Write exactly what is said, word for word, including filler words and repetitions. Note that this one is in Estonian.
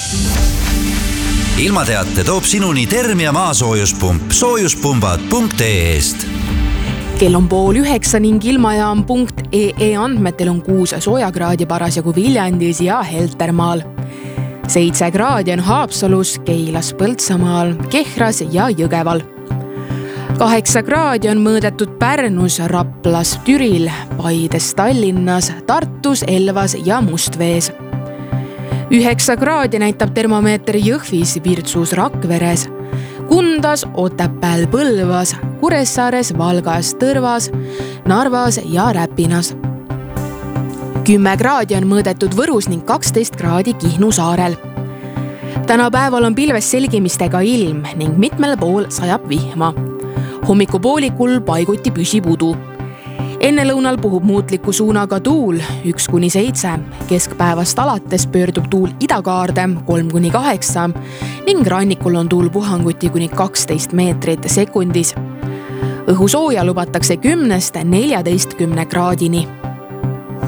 ilmateate toob sinuni Termia maasoojuspump soojuspumbad punkt ee-st. Kell on pool üheksa ning ilmajaam punkt ee andmetel on kuus soojakraadi parasjagu Viljandis ja Heltermaal. Seitse kraadi on Haapsalus, Keilas, Põltsamaal, Kehras ja Jõgeval. Kaheksa kraadi on mõõdetud Pärnus, Raplas, Türil, Paides, Tallinnas, Tartus, Elvas ja Mustvees. Üheksa kraadi näitab termomeeter Jõhvis, Virtsus, Rakveres, Kundas, Otepääl, Põlvas, Kuressaares, Valgas, Tõrvas, Narvas ja Räpinas. Kümme kraadi on mõõdetud Võrus ning kaksteist kraadi Kihnu saarel. Tänapäeval on pilves selgimistega ilm ning mitmel pool sajab vihma. Hommikupoolikul paiguti püsib udu. Enne lõunal puhub muutliku suunaga tuul üks kuni seitse, keskpäevast alates pöördub tuul idakaarde kolm kuni kaheksa ning rannikul on tuul puhanguti kuni kaksteist meetrit sekundis. Õhusooja lubatakse kümnest neljateistkümne kraadini.